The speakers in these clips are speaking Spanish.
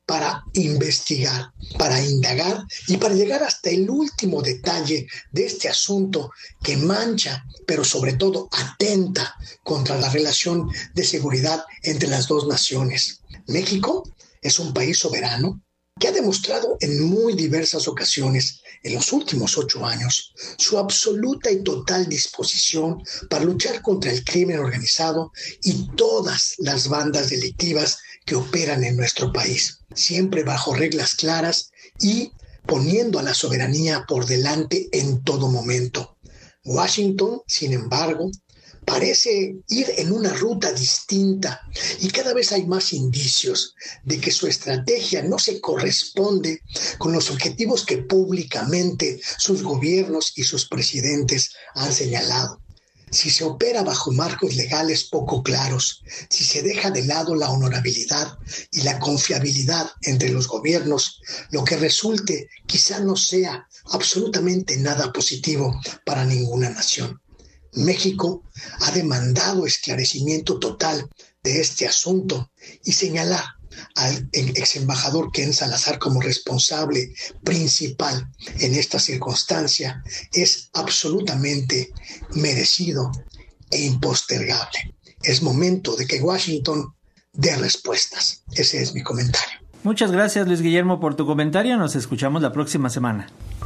para investigar, para indagar y para llegar hasta el último detalle de este asunto que mancha, pero sobre todo atenta contra la relación de seguridad entre las dos naciones. México es un país soberano que ha demostrado en muy diversas ocasiones en los últimos 8 años su absoluta y total disposición para luchar contra el crimen organizado y todas las bandas delictivas que operan en nuestro país, siempre bajo reglas claras y poniendo a la soberanía por delante en todo momento. Washington, sin embargo, parece ir en una ruta distinta y cada vez hay más indicios de que su estrategia no se corresponde con los objetivos que públicamente sus gobiernos y sus presidentes han señalado. Si se opera bajo marcos legales poco claros, si se deja de lado la honorabilidad y la confiabilidad entre los gobiernos, lo que resulte quizá no sea absolutamente nada positivo para ninguna nación. México ha demandado esclarecimiento total de este asunto y señalar al ex embajador Ken Salazar como responsable principal en esta circunstancia es absolutamente merecido e impostergable. Es momento de que Washington dé respuestas. Ese es mi comentario. Muchas gracias, Luis Guillermo, por tu comentario. Nos escuchamos la próxima semana.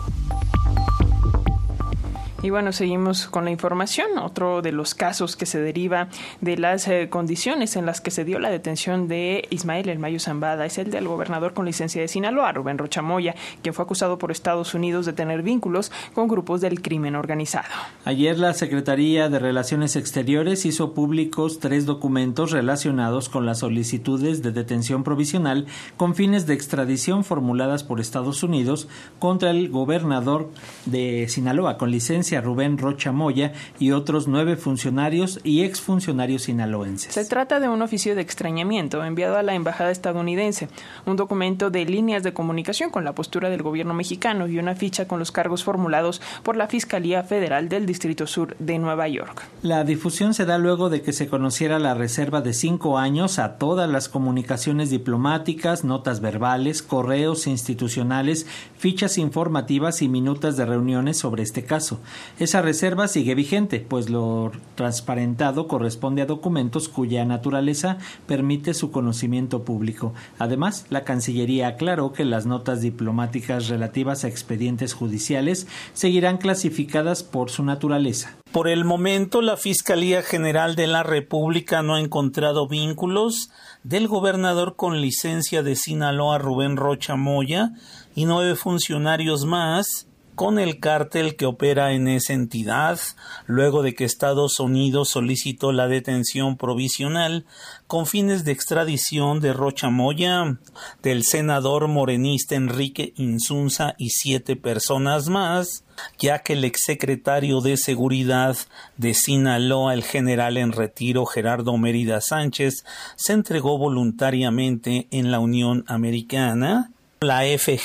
Y bueno, seguimos con la información. Otro de los casos que se deriva de las condiciones en las que se dio la detención de Ismael El Mayo Zambada es el del gobernador con licencia de Sinaloa, Rubén Rocha Moya, quien fue acusado por Estados Unidos de tener vínculos con grupos del crimen organizado. Ayer la Secretaría de Relaciones Exteriores hizo públicos 3 documentos relacionados con las solicitudes de detención provisional con fines de extradición formuladas por Estados Unidos contra el gobernador de Sinaloa con licencia Rubén Rocha Moya y otros 9 funcionarios y exfuncionarios sinaloenses. Se trata de un oficio de extrañamiento enviado a la embajada estadounidense, un documento de líneas de comunicación con la postura del gobierno mexicano y una ficha con los cargos formulados por la Fiscalía Federal del Distrito Sur de Nueva York. La difusión se da luego de que se conociera la reserva de 5 años a todas las comunicaciones diplomáticas, notas verbales, correos institucionales, fichas informativas y minutas de reuniones sobre este caso. Esa reserva sigue vigente, pues lo transparentado corresponde a documentos cuya naturaleza permite su conocimiento público. Además, la Cancillería aclaró que las notas diplomáticas relativas a expedientes judiciales seguirán clasificadas por su naturaleza. Por el momento, la Fiscalía General de la República no ha encontrado vínculos del gobernador con licencia de Sinaloa, Rubén Rocha Moya, y 9 funcionarios más con el cártel que opera en esa entidad, luego de que Estados Unidos solicitó la detención provisional con fines de extradición de Rocha Moya, del senador morenista Enrique Insunza y 7 personas más, ya que el exsecretario de Seguridad de Sinaloa, el general en retiro Gerardo Mérida Sánchez, se entregó voluntariamente en la Unión Americana. La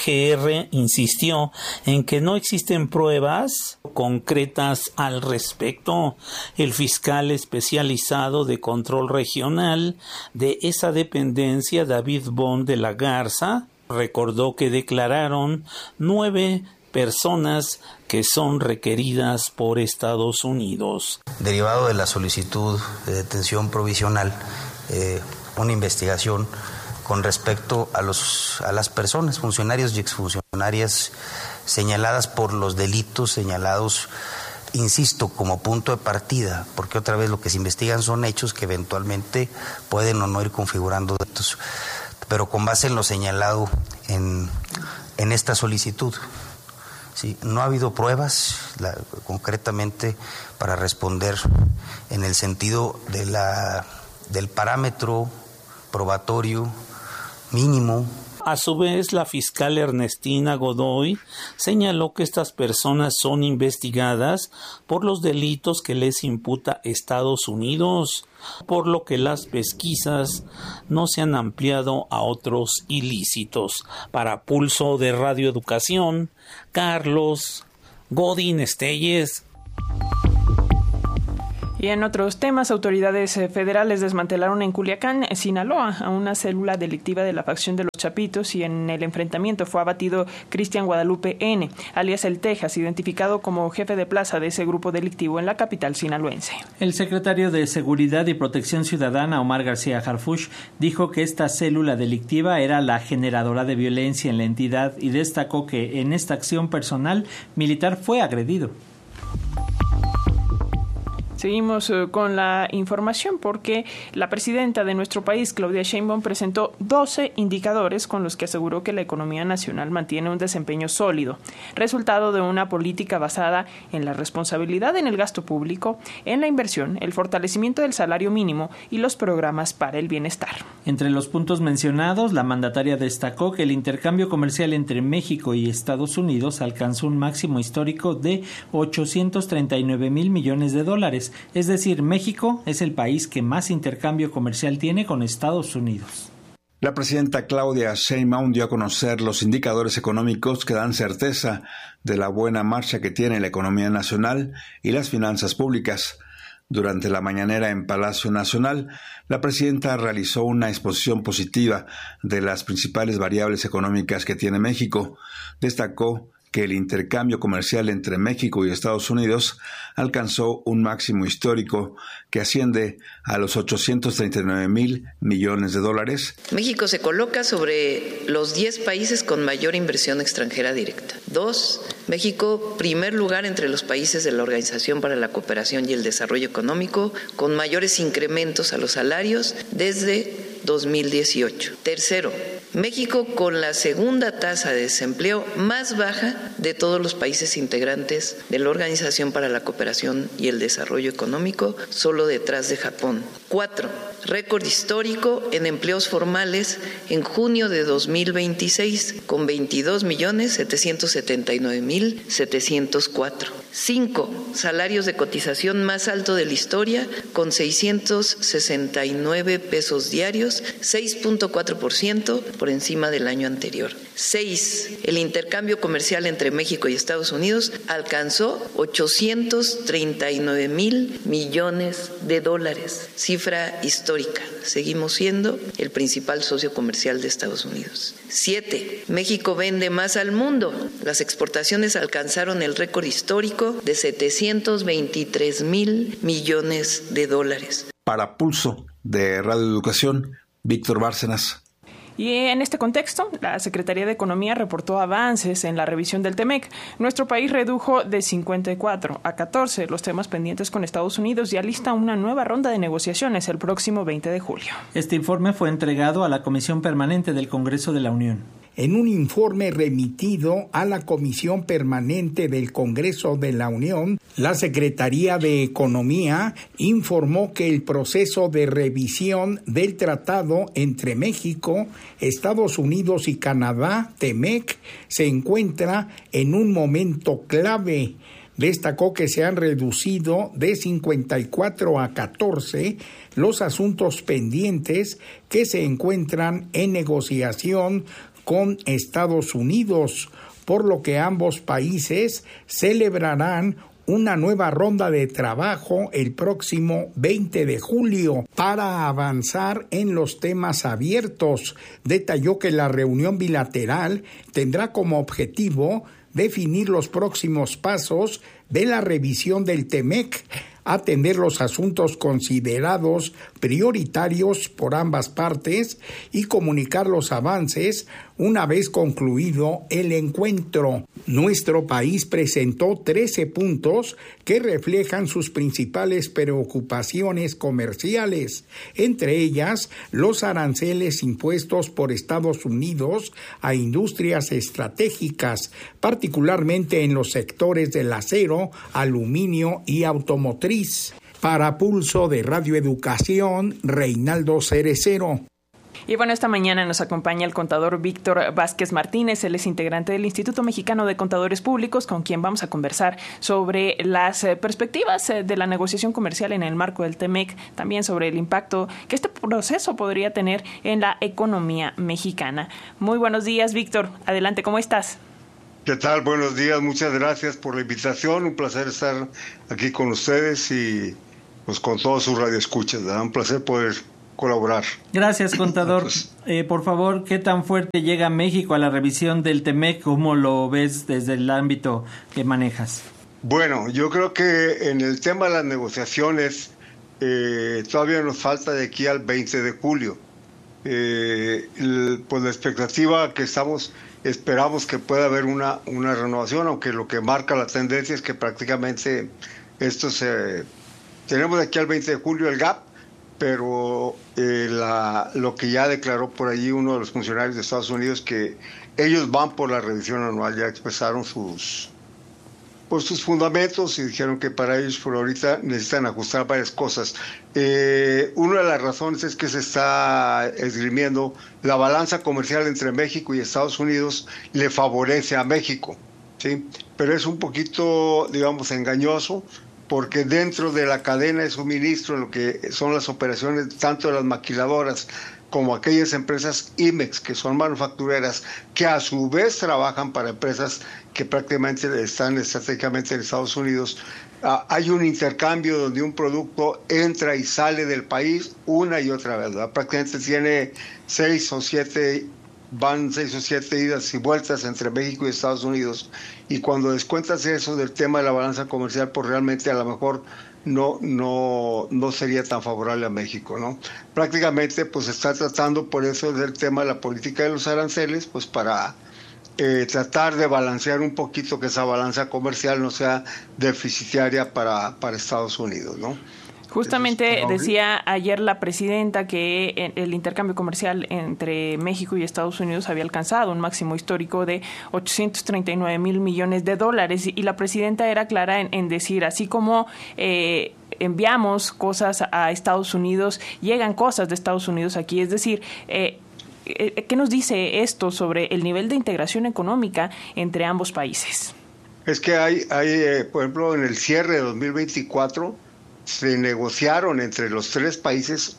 FGR insistió en que no existen pruebas concretas al respecto. El fiscal especializado de control regional de esa dependencia, David Bond de la Garza, recordó que declararon 9 personas que son requeridas por Estados Unidos. Derivado de la solicitud de detención provisional, una investigación con respecto a las personas, funcionarios y exfuncionarias señaladas por los delitos señalados, insisto, como punto de partida, porque otra vez lo que se investigan son hechos que eventualmente pueden o no ir configurando delitos, pero con base en lo señalado en esta solicitud. Sí, no ha habido pruebas concretamente para responder en el sentido del parámetro probatorio mínimo. A su vez, la fiscal Ernestina Godoy señaló que estas personas son investigadas por los delitos que les imputa Estados Unidos, por lo que las pesquisas no se han ampliado a otros ilícitos. Para Pulso de Radio Educación, Carlos Godín Estelles. Y en otros temas, autoridades federales desmantelaron en Culiacán, Sinaloa, a una célula delictiva de la facción de los Chapitos, y en el enfrentamiento fue abatido Cristian Guadalupe N., alias El Texas, identificado como jefe de plaza de ese grupo delictivo en la capital sinaloense. El secretario de Seguridad y Protección Ciudadana, Omar García Harfuch, dijo que esta célula delictiva era la generadora de violencia en la entidad y destacó que en esta acción personal militar fue agredido. Seguimos con la información porque la presidenta de nuestro país, Claudia Sheinbaum, presentó 12 indicadores con los que aseguró que la economía nacional mantiene un desempeño sólido, resultado de una política basada en la responsabilidad en el gasto público, en la inversión, el fortalecimiento del salario mínimo y los programas para el bienestar. Entre los puntos mencionados, la mandataria destacó que el intercambio comercial entre México y Estados Unidos alcanzó un máximo histórico de $839 mil millones. Es decir, México es el país que más intercambio comercial tiene con Estados Unidos. La presidenta Claudia Sheinbaum dio a conocer los indicadores económicos que dan certeza de la buena marcha que tiene la economía nacional y las finanzas públicas. Durante la mañanera en Palacio Nacional, la presidenta realizó una exposición positiva de las principales variables económicas que tiene México. Destacó que el intercambio comercial entre México y Estados Unidos alcanzó un máximo histórico que asciende a los $839 mil millones. México se coloca sobre los 10 países con mayor inversión extranjera directa. 2. México, primer lugar entre los países de la Organización para la Cooperación y el Desarrollo Económico, con mayores incrementos a los salarios desde 2018. 3. México con la segunda tasa de desempleo más baja de todos los países integrantes de la Organización para la Cooperación y el Desarrollo Económico, solo detrás de Japón. 4. Récord histórico en empleos formales en junio de 2026, con 22.779.704. 5. Salarios de cotización más alto de la historia, con 669 pesos diarios, 6.4% por encima del año anterior. 6. El intercambio comercial entre México y Estados Unidos alcanzó $839 mil millones, cifra histórica. Seguimos siendo el principal socio comercial de Estados Unidos. 7. México vende más al mundo. Las exportaciones alcanzaron el récord histórico de $723 mil millones. Para Pulso de Radio Educación, Víctor Bárcenas. Y en este contexto, la Secretaría de Economía reportó avances en la revisión del TEMEC. Nuestro país redujo de 54 a 14 los temas pendientes con Estados Unidos y alista una nueva ronda de negociaciones el próximo 20 de julio. Este informe fue entregado a la Comisión Permanente del Congreso de la Unión. En un informe remitido a la Comisión Permanente del Congreso de la Unión, la Secretaría de Economía informó que el proceso de revisión del tratado entre México, Estados Unidos y Canadá, TEMEC, se encuentra en un momento clave. Destacó que se han reducido de 54 a 14 los asuntos pendientes que se encuentran en negociación con Estados Unidos, por lo que ambos países celebrarán una nueva ronda de trabajo el próximo 20 de julio para avanzar en los temas abiertos. Detalló que la reunión bilateral tendrá como objetivo definir los próximos pasos de la revisión del TEMEC, atender los asuntos considerados prioritarios por ambas partes y comunicar los avances una vez concluido el encuentro. Nuestro país presentó 13 puntos que reflejan sus principales preocupaciones comerciales, entre ellas los aranceles impuestos por Estados Unidos a industrias estratégicas, particularmente en los sectores del acero, aluminio y automotriz. Para Pulso de Radio Educación, Reinaldo Cerecero. Y bueno, esta mañana nos acompaña el contador Víctor Vázquez Martínez. Él es integrante del Instituto Mexicano de Contadores Públicos, con quien vamos a conversar sobre las perspectivas de la negociación comercial en el marco del TEMEC, también sobre el impacto que este proceso podría tener en la economía mexicana. Muy buenos días, Víctor. Adelante, ¿cómo estás? ¿Qué tal? Buenos días, muchas gracias por la invitación. Un placer estar aquí con ustedes y pues con todos sus radioescuchas. Da un placer poder colaborar. Gracias, contador. Por favor, ¿qué tan fuerte llega México a la revisión del TEMEC? ¿Cómo lo ves desde el ámbito que manejas? Bueno, yo creo que en el tema de las negociaciones todavía nos falta de aquí al 20 de julio. Pues la expectativa que esperamos que pueda haber una renovación, aunque lo que marca la tendencia es que prácticamente tenemos de aquí al 20 de julio el gap, pero lo que ya declaró por allí uno de los funcionarios de Estados Unidos, que ellos van por la revisión anual, ya expresaron sus fundamentos y dijeron que para ellos por ahorita necesitan ajustar varias cosas. Una de las razones es que se está esgrimiendo la balanza comercial entre México y Estados Unidos le favorece a México, ¿sí? Pero es un poquito, digamos, engañoso, porque dentro de la cadena de suministro, en lo que son las operaciones tanto de las maquiladoras como aquellas empresas IMEX, que son manufactureras, que a su vez trabajan para empresas que prácticamente están estratégicamente en Estados Unidos, hay un intercambio donde un producto entra y sale del país una y otra vez, ¿verdad? Prácticamente tiene 6 o 7 idas y vueltas entre México y Estados Unidos, y cuando descuentas eso del tema de la balanza comercial, pues realmente a lo mejor no sería tan favorable a México, ¿no? Prácticamente pues se está tratando por eso del tema de la política de los aranceles, pues para tratar de balancear un poquito que esa balanza comercial no sea deficitaria para Estados Unidos, ¿no? Justamente decía ayer la presidenta que el intercambio comercial entre México y Estados Unidos había alcanzado un máximo histórico de 839 mil millones de dólares, y la presidenta era clara en decir, así como enviamos cosas a Estados Unidos, llegan cosas de Estados Unidos aquí, es decir, ¿qué nos dice esto sobre el nivel de integración económica entre ambos países? Es que hay por ejemplo, en el cierre de 2024 se negociaron entre los tres países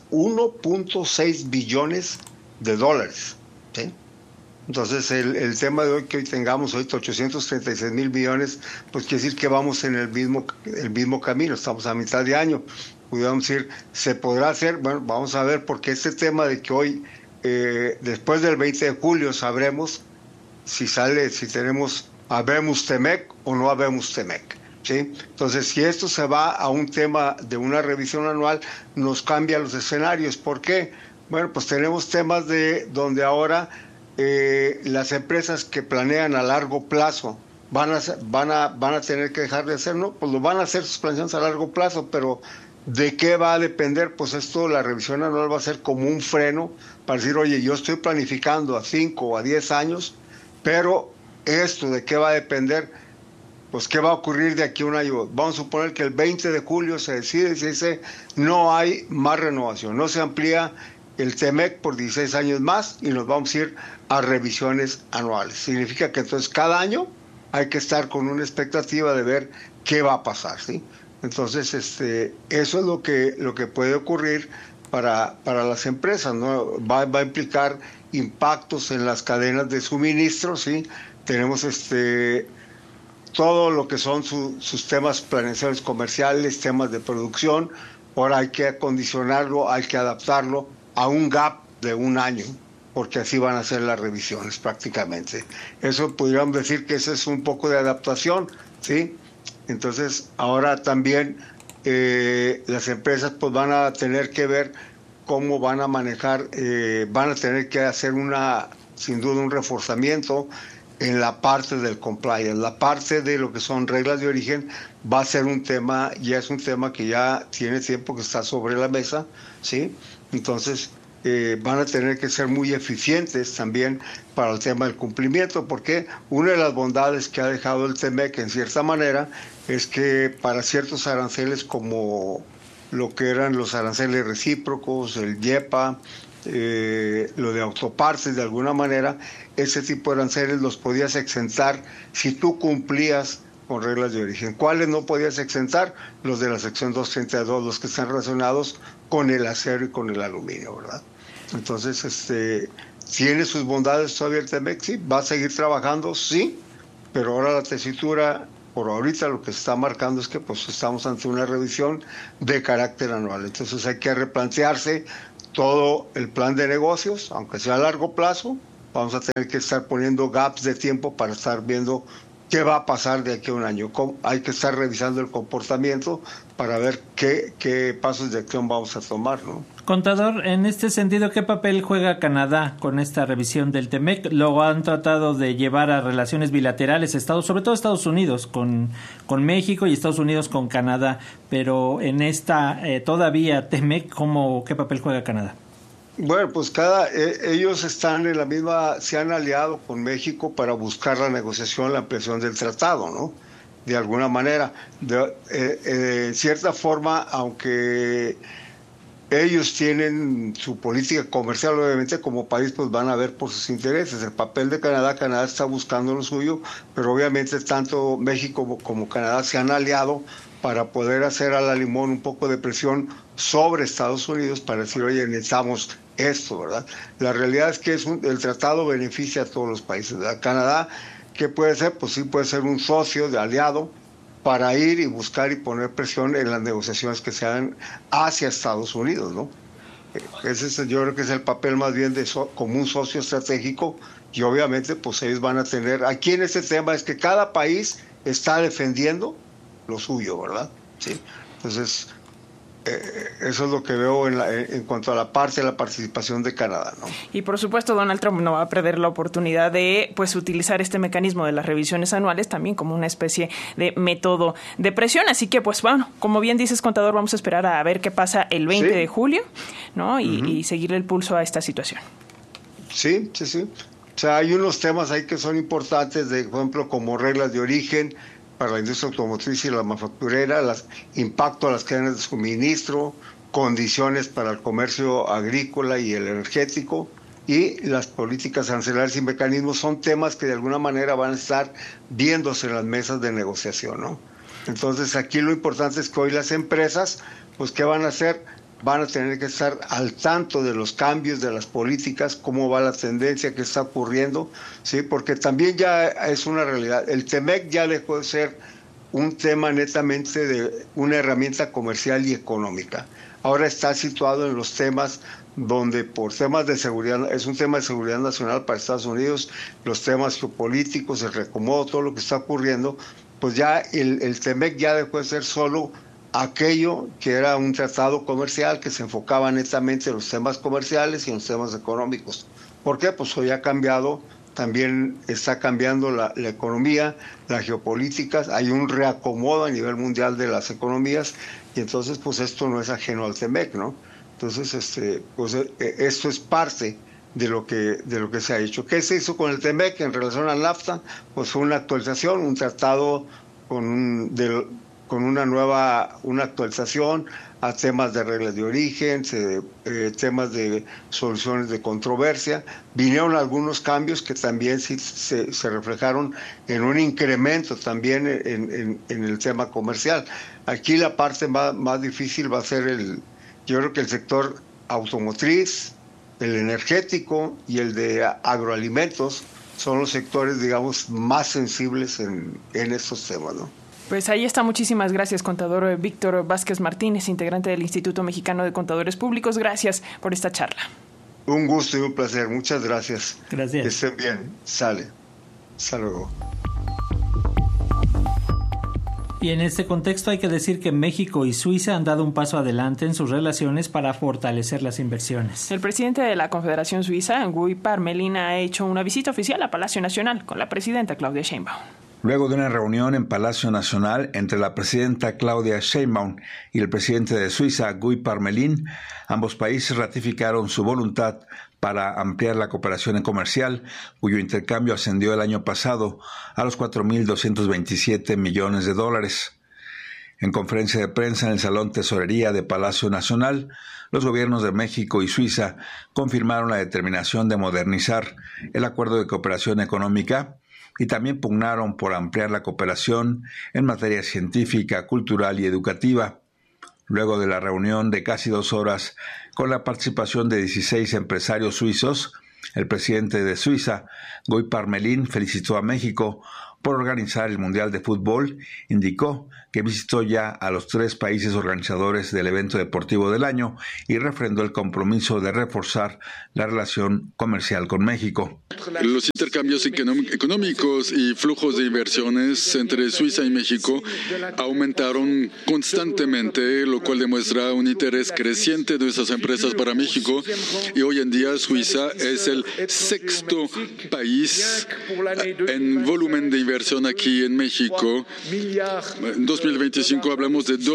1.6 billones de dólares, ¿sí? Entonces el tema de hoy, que hoy tengamos ahorita 836 mil millones, pues quiere decir que vamos en el mismo camino, estamos a mitad de año. Pudiéramos decir, ¿se podrá hacer? Bueno, vamos a ver, porque este tema de que hoy, después del 20 de julio, sabremos si tenemos habemos TEMEC o no habemos TEMEC, ¿sí? Entonces, si esto se va a un tema de una revisión anual, nos cambia los escenarios. ¿Por qué? Bueno, pues tenemos temas donde ahora las empresas que planean a largo plazo van a tener que dejar de hacer, ¿no? Pues lo van a hacer sus planeaciones a largo plazo, pero ¿de qué va a depender? Pues esto, la revisión anual va a ser como un freno para decir, oye, yo estoy planificando a 5 o a 10 años, pero esto, ¿de qué va a depender? Pues ¿qué va a ocurrir de aquí a un año? Vamos a suponer que el 20 de julio se decide y se dice no hay más renovación, no se amplía el TEMEC por 16 años más y nos vamos a ir a revisiones anuales. Significa que entonces cada año hay que estar con una expectativa de ver qué va a pasar, ¿sí? Entonces eso es lo que puede ocurrir para las empresas, ¿no? Va a implicar impactos en las cadenas de suministro, ¿sí? Tenemos todo lo que son sus temas planeaciones comerciales, temas de producción. Ahora hay que acondicionarlo, hay que adaptarlo a un gap de un año, porque así van a ser las revisiones prácticamente. Eso podríamos decir que ese es un poco de adaptación, ¿sí? Entonces ahora también las empresas pues van a tener que ver cómo van a manejar, van a tener que hacer sin duda un reforzamiento en la parte del compliance, la parte de lo que son reglas de origen va a ser un tema, ya es un tema que ya tiene tiempo que está sobre la mesa, ¿sí? Entonces van a tener que ser muy eficientes también para el tema del cumplimiento, porque una de las bondades que ha dejado el TEMEC en cierta manera es que para ciertos aranceles como lo que eran los aranceles recíprocos, el IEPA, lo de autopartes, de alguna manera, ese tipo de aranceles los podías exentar si tú cumplías con reglas de origen. ¿Cuáles no podías exentar? Los de la sección 232, los que están relacionados con el acero y con el aluminio, ¿verdad? Entonces, ¿tiene sus bondades todavía el TEMEC? Sí. ¿Va a seguir trabajando? Sí, pero ahora la tesitura por ahorita lo que se está marcando es que pues estamos ante una revisión de carácter anual. Entonces hay que replantearse todo el plan de negocios, aunque sea a largo plazo. Vamos a tener que estar poniendo gaps de tiempo para estar viendo qué va a pasar de aquí a un año. Hay que estar revisando el comportamiento para ver qué pasos de acción vamos a tomar, ¿no? Contador, en este sentido, ¿qué papel juega Canadá con esta revisión del TEMEC? Lo han tratado de llevar a relaciones bilaterales, sobre todo Estados Unidos con México y Estados Unidos con Canadá, pero en esta todavía TEMEC, ¿qué papel juega Canadá? Bueno, pues ellos están en la misma, se han aliado con México para buscar la negociación, la ampliación del tratado, ¿no? De alguna manera, de cierta forma, aunque ellos tienen su política comercial, obviamente como país pues van a ver por sus intereses. El papel de Canadá está buscando lo suyo, pero obviamente tanto México como Canadá se han aliado para poder hacer a la limón un poco de presión sobre Estados Unidos para decir, oye, necesitamos esto, ¿verdad? La realidad es que el tratado beneficia a todos los países, ¿verdad? Canadá, ¿qué puede ser? Pues sí puede ser un socio de aliado para ir y buscar y poner presión en las negociaciones que se hagan hacia Estados Unidos, ¿no? Yo creo que es el papel más bien como un socio estratégico, y obviamente pues ellos van a tener, aquí en este tema es que cada país está defendiendo lo suyo, ¿verdad? Sí. Entonces, eso es lo que veo en cuanto a la parte de la participación de Canadá, ¿no? Y por supuesto Donald Trump no va a perder la oportunidad de pues utilizar este mecanismo de las revisiones anuales también como una especie de método de presión, así que pues bueno, como bien dices, contador, vamos a esperar a ver qué pasa el 20 de julio, ¿no? Y seguirle el pulso a esta situación. Sí. O sea, hay unos temas ahí que son importantes, por ejemplo, como reglas de origen para la industria automotriz y la manufacturera, impacto a las cadenas de suministro, condiciones para el comercio agrícola y el energético, y las políticas arancelarias y mecanismos son temas que de alguna manera van a estar viéndose en las mesas de negociación, ¿no? Entonces aquí lo importante es que hoy las empresas, pues ¿qué van a hacer? Van a tener que estar al tanto de los cambios de las políticas, cómo va la tendencia que está ocurriendo, ¿sí? Porque también ya es una realidad. El TEMEC ya dejó de ser un tema netamente de una herramienta comercial y económica. Ahora está situado en los temas donde por temas de seguridad, es un tema de seguridad nacional para Estados Unidos, los temas geopolíticos, el reacomodo, todo lo que está ocurriendo, pues ya el TEMEC ya dejó de ser solo aquello que era un tratado comercial que se enfocaba netamente en los temas comerciales y en los temas económicos. ¿Por qué? Pues hoy ha cambiado, también está cambiando la economía, las geopolíticas, hay un reacomodo a nivel mundial de las economías, y entonces pues esto no es ajeno al TEMEC, ¿no? Entonces pues esto es parte de lo que se ha hecho. ¿Qué se hizo con el TEMEC en relación al NAFTA? Pues fue una actualización, un tratado con una actualización a temas de reglas de origen, temas de soluciones de controversia. Vinieron algunos cambios que también sí se reflejaron en un incremento también en el tema comercial. Aquí la parte más difícil va a ser yo creo que el sector automotriz, el energético y el de agroalimentos son los sectores, digamos, más sensibles en estos temas, ¿no? Pues ahí está. Muchísimas gracias, contador Víctor Vázquez Martínez, integrante del Instituto Mexicano de Contadores Públicos. Gracias por esta charla. Un gusto y un placer. Muchas gracias. Gracias. Que estén bien. Sale. Hasta luego. Y en este contexto hay que decir que México y Suiza han dado un paso adelante en sus relaciones para fortalecer las inversiones. El presidente de la Confederación Suiza, Guy Parmelin, ha hecho una visita oficial a Palacio Nacional con la presidenta Claudia Sheinbaum. Luego de una reunión en Palacio Nacional entre la presidenta Claudia Sheinbaum y el presidente de Suiza, Guy Parmelin, ambos países ratificaron su voluntad para ampliar la cooperación comercial, cuyo intercambio ascendió el año pasado a los $4,227 millones. En conferencia de prensa en el Salón Tesorería de Palacio Nacional, los gobiernos de México y Suiza confirmaron la determinación de modernizar el acuerdo de cooperación económica y también pugnaron por ampliar la cooperación en materia científica, cultural y educativa. Luego de la reunión de casi 2 horas con la participación de 16 empresarios suizos, el presidente de Suiza, Guy Parmelin, felicitó a México por organizar el Mundial de Fútbol, indicó que visitó ya a los 3 países organizadores del evento deportivo del año y refrendó el compromiso de reforzar la relación comercial con México. Los intercambios económicos y flujos de inversiones entre Suiza y México aumentaron constantemente, lo cual demuestra un interés creciente de nuestras empresas para México, y hoy en día Suiza es el 6º país en volumen de inversión aquí en México. En 2025 hablamos de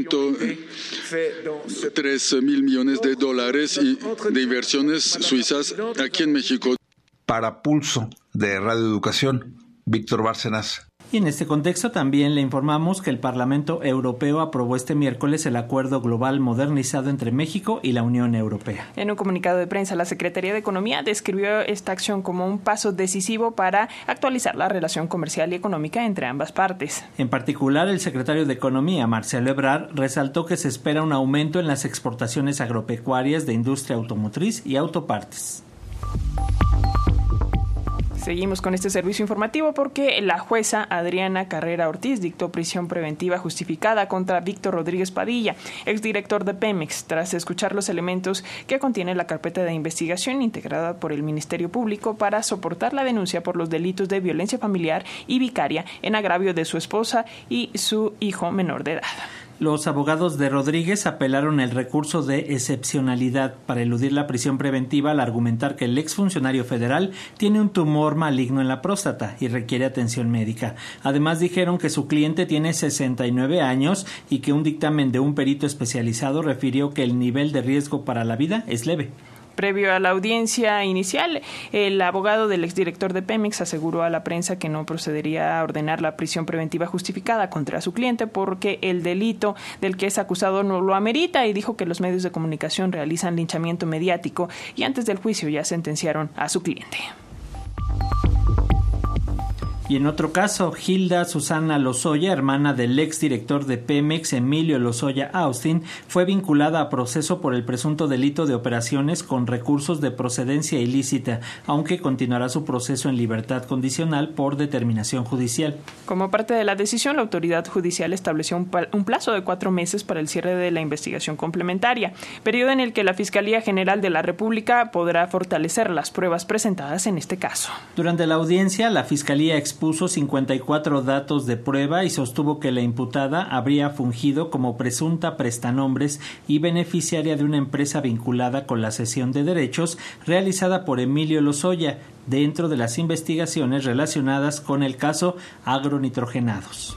2.3 mil millones de dólares de inversiones suizas aquí en México. Para Pulso de Radio Educación, Víctor Bárcenas. Y en este contexto también le informamos que el Parlamento Europeo aprobó este miércoles el Acuerdo Global Modernizado entre México y la Unión Europea. En un comunicado de prensa, la Secretaría de Economía describió esta acción como un paso decisivo para actualizar la relación comercial y económica entre ambas partes. En particular, el secretario de Economía, Marcelo Ebrard, resaltó que se espera un aumento en las exportaciones agropecuarias de industria automotriz y autopartes. Seguimos con este servicio informativo porque la jueza Adriana Carrera Ortiz dictó prisión preventiva justificada contra Víctor Rodríguez Padilla, exdirector de Pemex, tras escuchar los elementos que contiene la carpeta de investigación integrada por el Ministerio Público para soportar la denuncia por los delitos de violencia familiar y vicaria en agravio de su esposa y su hijo menor de edad. Los abogados de Rodríguez apelaron el recurso de excepcionalidad para eludir la prisión preventiva al argumentar que el exfuncionario federal tiene un tumor maligno en la próstata y requiere atención médica. Además, dijeron que su cliente tiene 69 años y que un dictamen de un perito especializado refirió que el nivel de riesgo para la vida es leve. Previo a la audiencia inicial, el abogado del exdirector de Pemex aseguró a la prensa que no procedería a ordenar la prisión preventiva justificada contra su cliente porque el delito del que es acusado no lo amerita, y dijo que los medios de comunicación realizan linchamiento mediático y antes del juicio ya sentenciaron a su cliente. Y en otro caso, Hilda Susana Lozoya, hermana del exdirector de Pemex, Emilio Lozoya Austin, fue vinculada a proceso por el presunto delito de operaciones con recursos de procedencia ilícita, aunque continuará su proceso en libertad condicional por determinación judicial. Como parte de la decisión, la autoridad judicial estableció un plazo de 4 meses para el cierre de la investigación complementaria, periodo en el que la Fiscalía General de la República podrá fortalecer las pruebas presentadas en este caso. Durante la audiencia, la Fiscalía expuso 54 datos de prueba y sostuvo que la imputada habría fungido como presunta prestanombres y beneficiaria de una empresa vinculada con la cesión de derechos realizada por Emilio Lozoya dentro de las investigaciones relacionadas con el caso Agronitrogenados.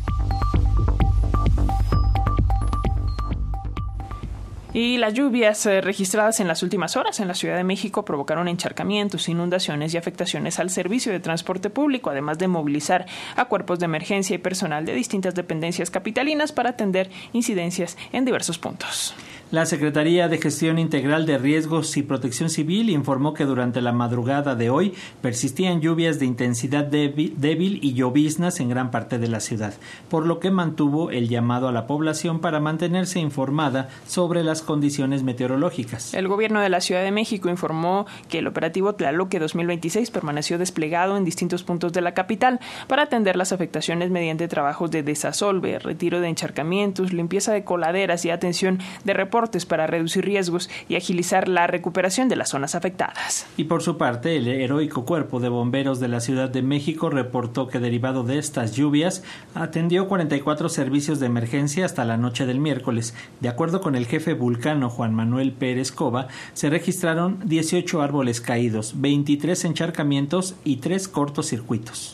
Y las lluvias registradas en las últimas horas en la Ciudad de México provocaron encharcamientos, inundaciones y afectaciones al servicio de transporte público, además de movilizar a cuerpos de emergencia y personal de distintas dependencias capitalinas para atender incidencias en diversos puntos. La Secretaría de Gestión Integral de Riesgos y Protección Civil informó que durante la madrugada de hoy persistían lluvias de intensidad débil y lloviznas en gran parte de la ciudad, por lo que mantuvo el llamado a la población para mantenerse informada sobre las condiciones meteorológicas. El gobierno de la Ciudad de México informó que el operativo Tlaloque 2026 permaneció desplegado en distintos puntos de la capital para atender las afectaciones mediante trabajos de desasolve, retiro de encharcamientos, limpieza de coladeras y atención de reportes para reducir riesgos y agilizar la recuperación de las zonas afectadas. Y por su parte, el heroico Cuerpo de Bomberos de la Ciudad de México reportó que derivado de estas lluvias atendió 44 servicios de emergencia hasta la noche del miércoles. De acuerdo con el jefe vulcano Juan Manuel Pérez Cova, se registraron 18 árboles caídos, 23 encharcamientos y 3 cortocircuitos.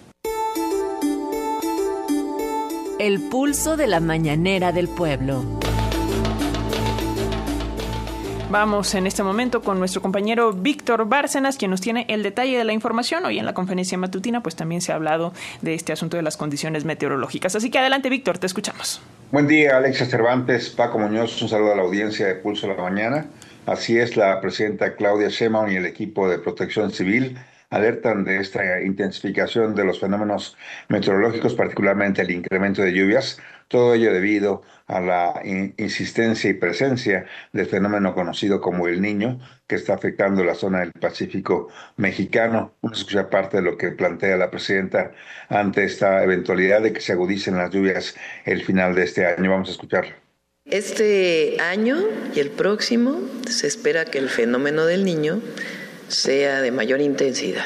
El pulso de la mañanera del pueblo. Vamos en este momento con nuestro compañero Víctor Bárcenas, quien nos tiene el detalle de la información. Hoy en la conferencia matutina pues también se ha hablado de este asunto de las condiciones meteorológicas. Así que adelante, Víctor, te escuchamos. Buen día, Alexia Cervantes, Paco Muñoz, un saludo a la audiencia de Pulso de la Mañana. Así es, la presidenta Claudia Sheinbaum y el equipo de Protección Civil alertan de esta intensificación de los fenómenos meteorológicos, particularmente el incremento de lluvias, todo ello debido a la insistencia y presencia del fenómeno conocido como El Niño, que está afectando la zona del Pacífico mexicano. Vamos a escuchar parte de lo que plantea la presidenta ante esta eventualidad de que se agudicen las lluvias el final de este año. Vamos a escucharlo. Este año y el próximo se espera que el fenómeno del Niño sea de mayor intensidad,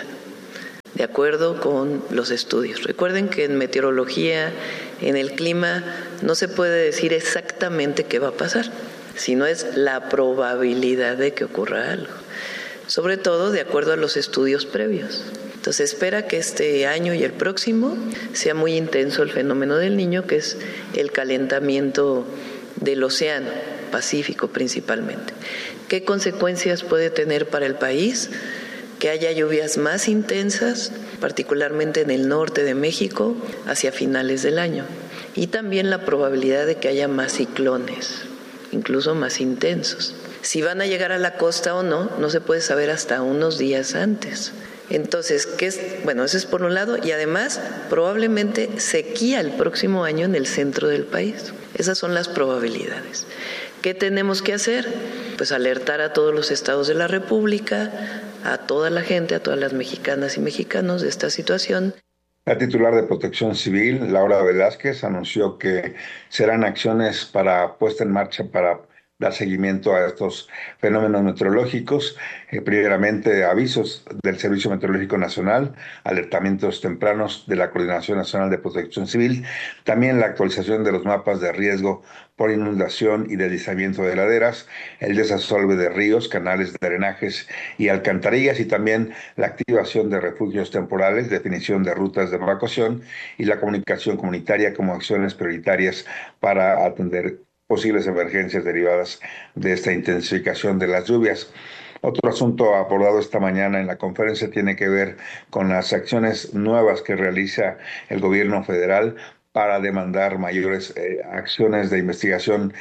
de acuerdo con los estudios. Recuerden que en meteorología, en el clima, no se puede decir exactamente qué va a pasar, sino es la probabilidad de que ocurra algo, sobre todo de acuerdo a los estudios previos. Entonces espera que este año y el próximo sea muy intenso el fenómeno del Niño, que es el calentamiento del océano Pacífico principalmente. ¿Qué consecuencias puede tener para el país? Que haya lluvias más intensas, particularmente en el norte de México, hacia finales del año. Y también la probabilidad de que haya más ciclones, incluso más intensos. Si van a llegar a la costa o no, no se puede saber hasta unos días antes. Entonces, eso es por un lado, y además probablemente sequía el próximo año en el centro del país. Esas son las probabilidades. ¿Qué tenemos que hacer? Pues alertar a todos los estados de la República, a toda la gente, a todas las mexicanas y mexicanos de esta situación. La titular de Protección Civil, Laura Velázquez, anunció que serán acciones puesta en marcha para dar seguimiento a estos fenómenos meteorológicos, primeramente avisos del Servicio Meteorológico Nacional, alertamientos tempranos de la Coordinación Nacional de Protección Civil, también la actualización de los mapas de riesgo por inundación y deslizamiento de laderas, el desasolve de ríos, canales de drenajes y alcantarillas, y también la activación de refugios temporales, definición de rutas de evacuación y la comunicación comunitaria como acciones prioritarias para atender posibles emergencias derivadas de esta intensificación de las lluvias. Otro asunto abordado esta mañana en la conferencia tiene que ver con las acciones nuevas que realiza el gobierno federal para demandar mayores acciones de investigación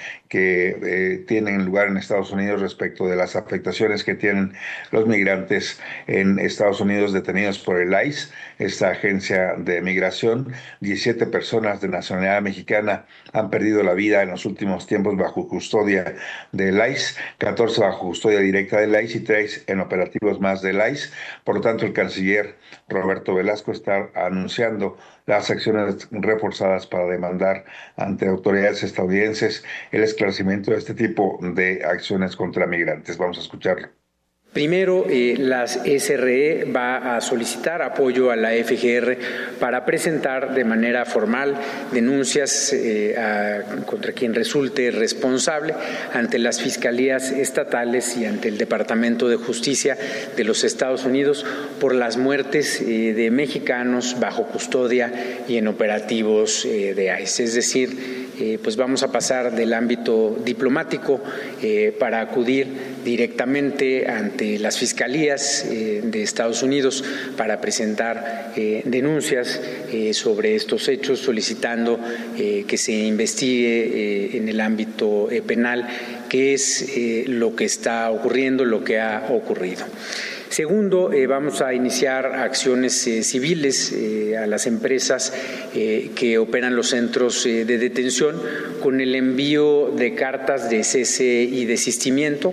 que tienen lugar en Estados Unidos respecto de las afectaciones que tienen los migrantes en Estados Unidos detenidos por el ICE, esta agencia de migración. 17 personas de nacionalidad mexicana han perdido la vida en los últimos tiempos bajo custodia del ICE, 14 bajo custodia directa del ICE y 3 en operativos más del ICE. Por lo tanto, el canciller Roberto Velasco está anunciando las acciones reforzadas para demandar ante autoridades estadounidenses el esclarecimiento de este tipo de acciones contra migrantes. Vamos a escucharlo. Primero, la SRE va a solicitar apoyo a la FGR para presentar de manera formal denuncias contra quien resulte responsable ante las fiscalías estatales y ante el Departamento de Justicia de los Estados Unidos por las muertes de mexicanos bajo custodia y en operativos de ICE. Es decir, pues vamos a pasar del ámbito diplomático para acudir directamente ante las fiscalías de Estados Unidos para presentar denuncias sobre estos hechos, solicitando que se investigue en el ámbito penal qué es lo que está ocurriendo, lo que ha ocurrido. Segundo, vamos a iniciar acciones civiles a las empresas que operan los centros de detención con el envío de cartas de cese y desistimiento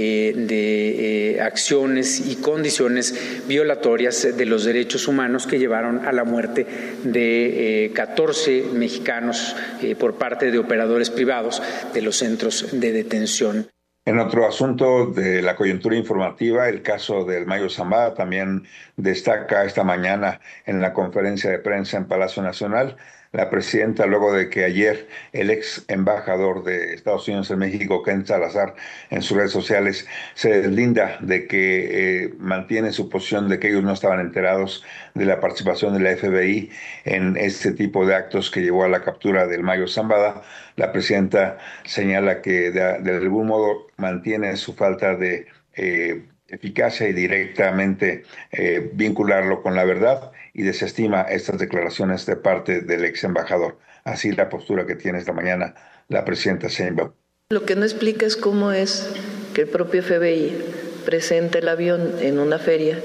de acciones y condiciones violatorias de los derechos humanos que llevaron a la muerte de 14 mexicanos por parte de operadores privados de los centros de detención. En otro asunto de la coyuntura informativa, el caso del Mayo Zambada también destaca esta mañana en la conferencia de prensa en Palacio Nacional. La presidenta, luego de que ayer el ex embajador de Estados Unidos en México, Ken Salazar, en sus redes sociales se deslinda de que mantiene su posición de que ellos no estaban enterados de la participación de la FBI en este tipo de actos que llevó a la captura del Mayo Zambada. La presidenta señala que de algún modo mantiene su falta de eficacia y directamente vincularlo con la verdad, y desestima estas declaraciones de parte del ex embajador. Así la postura que tiene esta mañana la presidenta Sheinbaum. Lo que no explica es cómo es que el propio FBI presenta el avión en una feria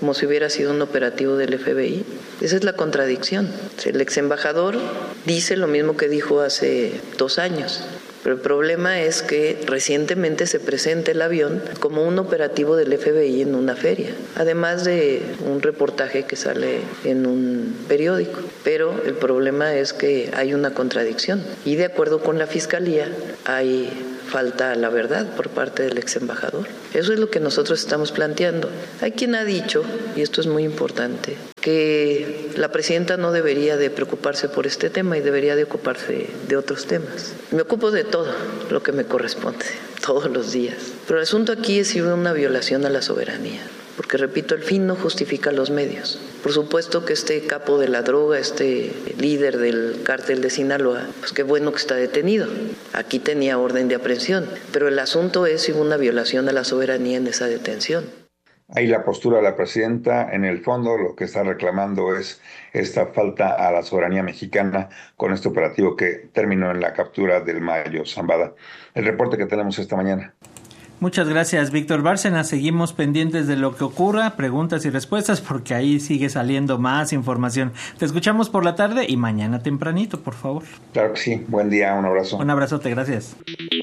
como si hubiera sido un operativo del FBI. Esa es la contradicción. El ex embajador dice lo mismo que dijo hace 2 años. Pero el problema es que recientemente se presenta el avión como un operativo del FBI en una feria, además de un reportaje que sale en un periódico. Pero el problema es que hay una contradicción y de acuerdo con la Fiscalía hay falta a la verdad por parte del ex embajador. Eso es lo que nosotros estamos planteando. Hay quien ha dicho, y esto es muy importante, que la presidenta no debería de preocuparse por este tema y debería de ocuparse de otros temas. Me ocupo de todo lo que me corresponde, todos los días. Pero el asunto aquí es si hubo una violación a la soberanía. Porque, repito, el fin no justifica los medios. Por supuesto que este capo de la droga, este líder del cártel de Sinaloa, pues qué bueno que está detenido. Aquí tenía orden de aprehensión. Pero el asunto es si hubo una violación a la soberanía en esa detención. Ahí la postura de la presidenta, en el fondo lo que está reclamando es esta falta a la soberanía mexicana con este operativo que terminó en la captura del Mayo Zambada. El reporte que tenemos esta mañana. Muchas gracias, Víctor Bárcena. Seguimos pendientes de lo que ocurra, preguntas y respuestas, porque ahí sigue saliendo más información. Te escuchamos por la tarde y mañana tempranito, por favor. Claro que sí. Buen día, un abrazo. Un abrazote, gracias.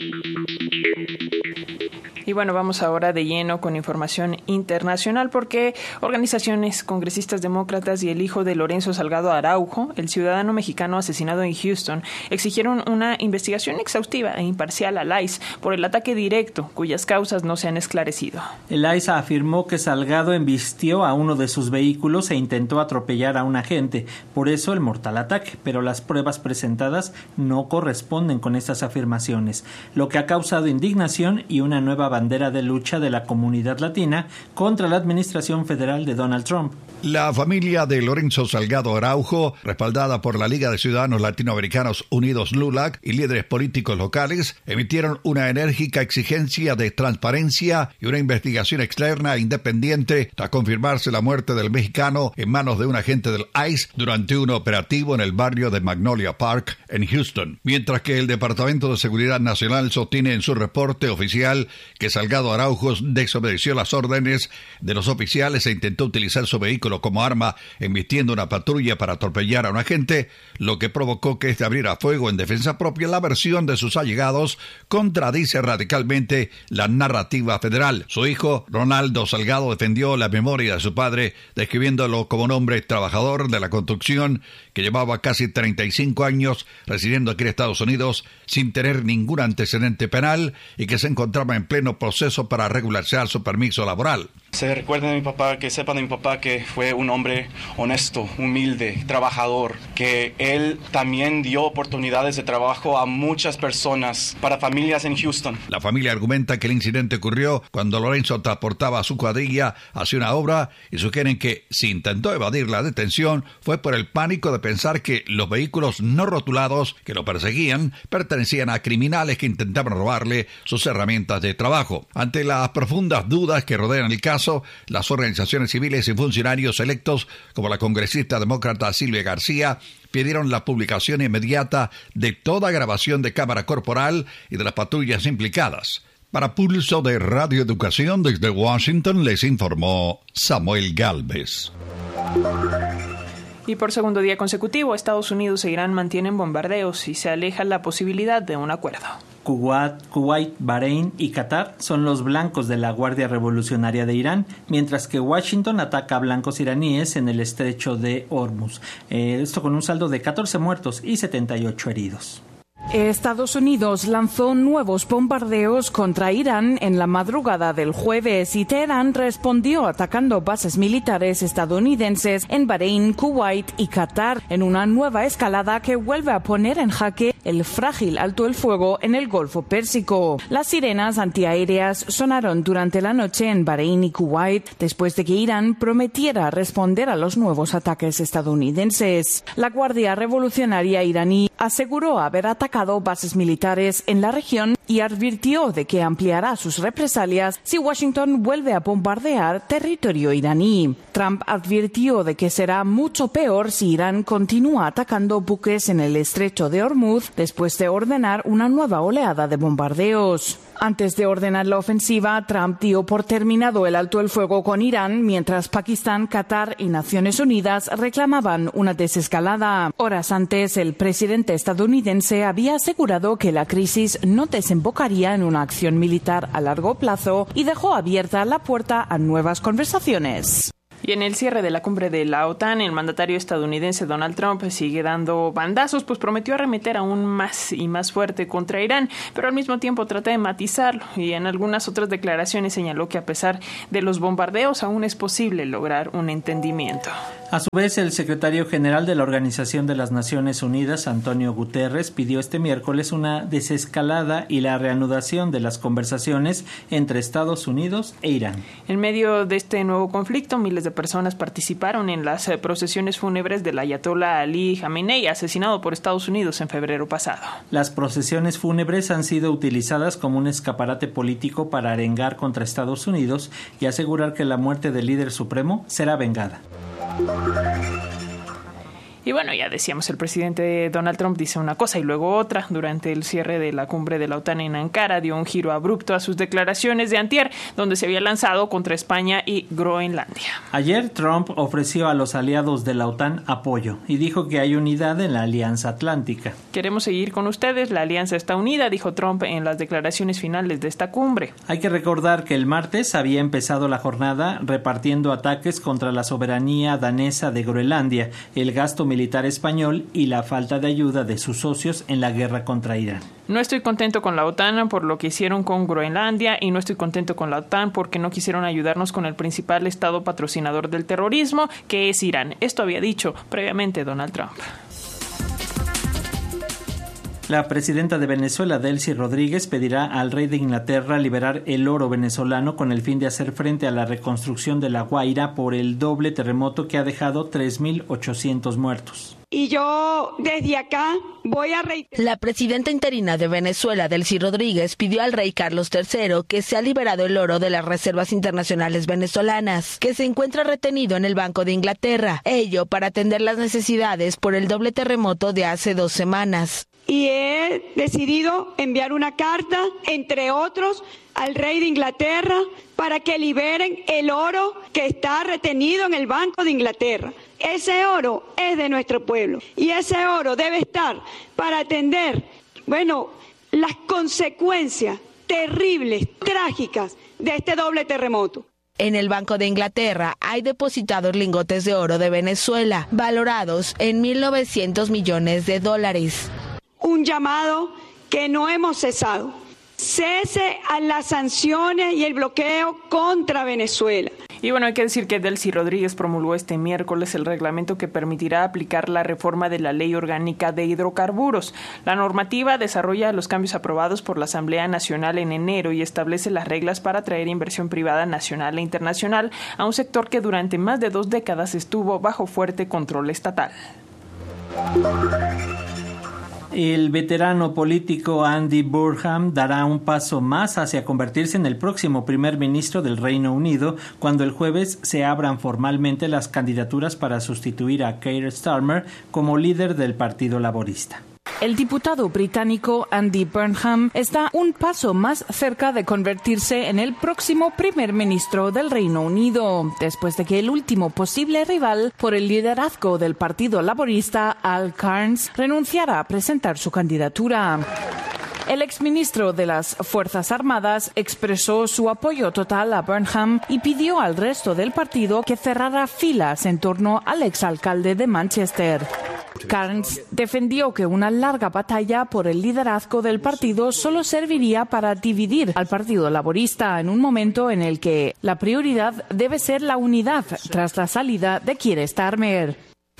Y bueno, vamos ahora de lleno con información internacional porque organizaciones congresistas demócratas y el hijo de Lorenzo Salgado Araujo, el ciudadano mexicano asesinado en Houston, exigieron una investigación exhaustiva e imparcial al ICE por el ataque directo, cuyas causas no se han esclarecido. El ICE afirmó que Salgado embistió a uno de sus vehículos e intentó atropellar a un agente, por eso el mortal ataque, pero las pruebas presentadas no corresponden con estas afirmaciones, lo que ha causado indignación y una nueva bandera de lucha de la comunidad latina contra la administración federal de Donald Trump. La familia de Lorenzo Salgado Araujo, respaldada por la Liga de Ciudadanos Latinoamericanos Unidos LULAC y líderes políticos locales, emitieron una enérgica exigencia de transparencia y una investigación externa e independiente tras confirmarse la muerte del mexicano en manos de un agente del ICE durante un operativo en el barrio de Magnolia Park en Houston. Mientras que el Departamento de Seguridad Nacional sostiene en su reporte oficial que Salgado Araujo desobedeció las órdenes de los oficiales e intentó utilizar su vehículo como arma embistiendo una patrulla para atropellar a un agente, lo que provocó que este abriera fuego en defensa propia. La versión de sus allegados contradice radicalmente la narrativa federal. Su hijo, Ronaldo Salgado, defendió la memoria de su padre, describiéndolo como un hombre trabajador de la construcción que llevaba casi 35 años residiendo aquí en Estados Unidos sin tener ningún antecedente penal y que se encontraba en pleno proceso para regularizar su permiso laboral. Se recuerda de mi papá, que sepan de mi papá que fue un hombre honesto, humilde, trabajador, que él también dio oportunidades de trabajo a muchas personas, para familias en Houston. La familia argumenta que el incidente ocurrió cuando Lorenzo transportaba a su cuadrilla hacia una obra y sugieren que si intentó evadir la detención fue por el pánico de pensar que los vehículos no rotulados que lo perseguían pertenecían a criminales que intentaban robarle sus herramientas de trabajo. Ante las profundas dudas que rodean el caso, las organizaciones civiles y funcionarios electos, como la congresista demócrata Silvia García, pidieron la publicación inmediata de toda grabación de cámara corporal y de las patrullas implicadas. Para Pulso de Radio Educación desde Washington les informó Samuel Gálvez. Y por segundo día consecutivo, Estados Unidos e Irán mantienen bombardeos y se aleja la posibilidad de un acuerdo. Kuwait, Bahrein y Qatar son los blancos de la Guardia Revolucionaria de Irán, mientras que Washington ataca a blancos iraníes en el estrecho de Hormuz. Esto con un saldo de 14 muertos y 78 heridos. Estados Unidos lanzó nuevos bombardeos contra Irán en la madrugada del jueves y Teherán respondió atacando bases militares estadounidenses en Bahrein, Kuwait y Qatar en una nueva escalada que vuelve a poner en jaque el frágil alto el fuego en el Golfo Pérsico. Las sirenas antiaéreas sonaron durante la noche en Bahrein y Kuwait después de que Irán prometiera responder a los nuevos ataques estadounidenses. La Guardia Revolucionaria iraní aseguró haber atacado bases militares en la región y advirtió de que ampliará sus represalias si Washington vuelve a bombardear territorio iraní. Trump advirtió de que será mucho peor si Irán continúa atacando buques en el estrecho de Hormuz después de ordenar una nueva oleada de bombardeos. Antes de ordenar la ofensiva, Trump dio por terminado el alto el fuego con Irán, mientras Pakistán, Qatar y Naciones Unidas reclamaban una desescalada. Horas antes, el presidente estadounidense había asegurado que la crisis no desembocaría en una acción militar a largo plazo y dejó abierta la puerta a nuevas conversaciones. Y en el cierre de la cumbre de la OTAN, el mandatario estadounidense Donald Trump sigue dando bandazos, pues prometió arremeter aún más y más fuerte contra Irán, pero al mismo tiempo trata de matizarlo y en algunas otras declaraciones señaló que a pesar de los bombardeos aún es posible lograr un entendimiento. A su vez, el secretario general de la Organización de las Naciones Unidas, Antonio Guterres, pidió este miércoles una desescalada y la reanudación de las conversaciones entre Estados Unidos e Irán. En medio de este nuevo conflicto, miles de personas participaron en las procesiones fúnebres del ayatolá Ali Khamenei, asesinado por Estados Unidos en febrero pasado. Las procesiones fúnebres han sido utilizadas como un escaparate político para arengar contra Estados Unidos y asegurar que la muerte del líder supremo será vengada. Y bueno, ya decíamos, el presidente Donald Trump dice una cosa y luego otra. Durante el cierre de la cumbre de la OTAN en Ankara dio un giro abrupto a sus declaraciones de antier, donde se había lanzado contra España y Groenlandia. Ayer Trump ofreció a los aliados de la OTAN apoyo y dijo que hay unidad en la Alianza Atlántica. Queremos seguir con ustedes, la alianza está unida, dijo Trump en las declaraciones finales de esta cumbre. Hay que recordar que el martes había empezado la jornada repartiendo ataques contra la soberanía danesa de Groenlandia, el gasto militar español y la falta de ayuda de sus socios en la guerra contra Irán. No estoy contento con la OTAN por lo que hicieron con Groenlandia y no estoy contento con la OTAN porque no quisieron ayudarnos con el principal estado patrocinador del terrorismo, que es Irán. Esto había dicho previamente Donald Trump. La presidenta de Venezuela, Delcy Rodríguez, pedirá al rey de Inglaterra liberar el oro venezolano con el fin de hacer frente a la reconstrucción de La Guaira por el doble terremoto que ha dejado 3.800 muertos. Y yo desde acá voy a reiterar. La presidenta interina de Venezuela, Delcy Rodríguez, pidió al rey Carlos III que sea liberado el oro de las reservas internacionales venezolanas, que se encuentra retenido en el Banco de Inglaterra, ello para atender las necesidades por el doble terremoto de hace 2 semanas. Y he decidido enviar una carta, entre otros, al rey de Inglaterra para que liberen el oro que está retenido en el Banco de Inglaterra. Ese oro es de nuestro pueblo y ese oro debe estar para atender, las consecuencias terribles, trágicas de este doble terremoto. En el Banco de Inglaterra hay depositados lingotes de oro de Venezuela, valorados en $1.900 millones. Un llamado que no hemos cesado. Cese a las sanciones y el bloqueo contra Venezuela. Y bueno, hay que decir que Delcy Rodríguez promulgó este miércoles el reglamento que permitirá aplicar la reforma de la Ley Orgánica de Hidrocarburos. La normativa desarrolla los cambios aprobados por la Asamblea Nacional en enero y establece las reglas para atraer inversión privada nacional e internacional a un sector que durante más de 2 décadas estuvo bajo fuerte control estatal. El veterano político Andy Burnham dará un paso más hacia convertirse en el próximo primer ministro del Reino Unido cuando el jueves se abran formalmente las candidaturas para sustituir a Keir Starmer como líder del Partido Laborista. El diputado británico Andy Burnham está un paso más cerca de convertirse en el próximo primer ministro del Reino Unido, después de que el último posible rival por el liderazgo del Partido Laborista, Al Cairns, renunciara a presentar su candidatura. El exministro de las Fuerzas Armadas expresó su apoyo total a Burnham y pidió al resto del partido que cerrara filas en torno al exalcalde de Manchester. Cairns defendió que una larga batalla por el liderazgo del partido solo serviría para dividir al Partido Laborista en un momento en el que la prioridad debe ser la unidad tras la salida de Keir Starmer.